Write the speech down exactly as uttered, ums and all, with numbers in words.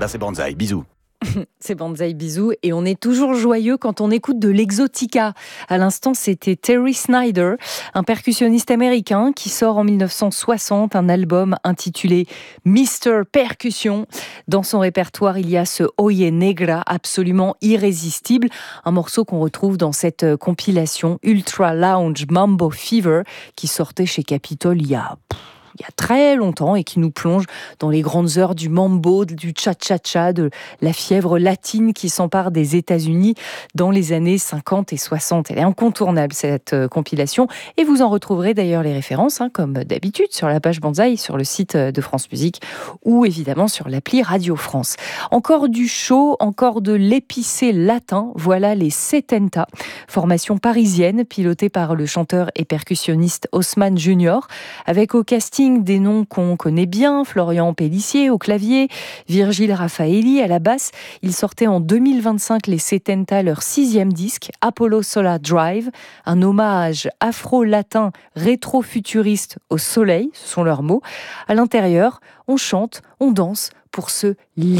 Là, c'est Banzai. Bisous. C'est Banzai, bisous. Et on est toujours joyeux quand on écoute de l'exotica. À l'instant, c'était Terry Snyder, un percussionniste américain qui sort en dix-neuf cent soixante un album intitulé mister Percussion. Dans son répertoire, il y a ce Oye Negra absolument irrésistible, un morceau qu'on retrouve dans cette compilation Ultra Lounge Mambo Fever qui sortait chez Capitol il y a... il y a très longtemps et qui nous plonge dans les grandes heures du mambo, du cha-cha-cha, de la fièvre latine qui s'empare des États-Unis dans les années cinquante et soixante. Elle est incontournable, cette euh, compilation, et vous en retrouverez d'ailleurs les références, hein, comme d'habitude, sur la page Banzai, sur le site de France Musique ou évidemment sur l'appli Radio France. Encore du chaud, encore de l'épicé latin, voilà les Setenta, formation parisienne pilotée par le chanteur et percussionniste Haussmann Junior, avec au casting des noms qu'on connaît bien, Florian Pélissier au clavier, Virgile Raffaelli à la basse. Ils sortaient en deux mille vingt-cinq les Setenta, leur sixième disque, Apollo Solar Drive, un hommage afro-latin rétro-futuriste au soleil, ce sont leurs mots. À l'intérieur, on chante, on danse pour se libérer.